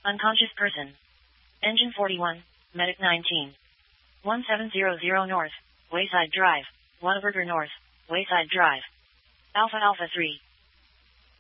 Unconscious person. Engine 41, Medic 19. 1700 North, Wayside Drive, Whataburger North, Wayside Drive. Alpha Alpha 3.